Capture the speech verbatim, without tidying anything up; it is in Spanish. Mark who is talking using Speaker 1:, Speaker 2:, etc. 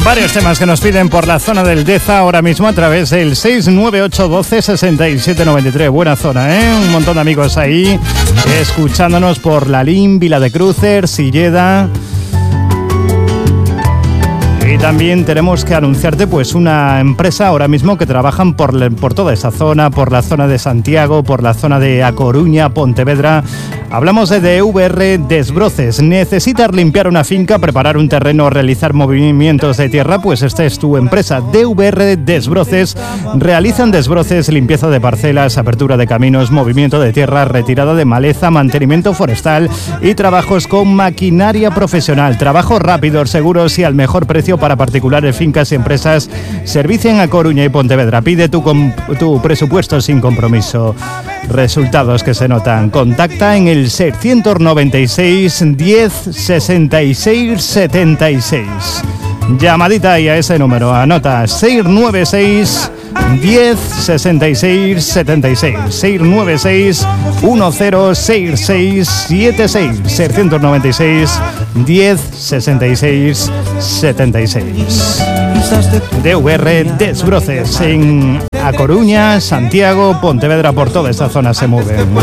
Speaker 1: Varios temas que nos piden por la zona del Deza ahora mismo a través del seis nueve ocho uno dos seis siete nueve tres. Buena zona, ¿eh? Un montón de amigos ahí escuchándonos por Lalín, Vila de Cruces, Silleda. Y también tenemos que anunciarte pues una empresa ahora mismo que trabajan por, por toda esa zona, por la zona de Santiago, por la zona de A Coruña, Pontevedra. Hablamos de D V R Desbroces. ¿Necesitas limpiar una finca, preparar un terreno o realizar movimientos de tierra? Pues esta es tu empresa, D V R Desbroces. Realizan desbroces, limpieza de parcelas, apertura de caminos, movimiento de tierra, retirada de maleza, mantenimiento forestal y trabajos con maquinaria profesional. Trabajos rápidos, seguros y al mejor precio para particulares, fincas y empresas. Servicio en A Coruña y Pontevedra. Pide tu, tu presupuesto sin compromiso. Resultados que se notan. Contacta en el seiscientos noventa y seis, diez, sesenta y seis, setenta y seis. Llamadita ahí a ese número. Anota seiscientos noventa y seis, diez, sesenta y seis, setenta y seis. seiscientos noventa y seis, diez, sesenta y seis, setenta y seis. seiscientos noventa y seis, diez, sesenta y seis, setenta y seis. D V R Desbroces en A Coruña, Santiago, Pontevedra, por toda esta zona se mueven.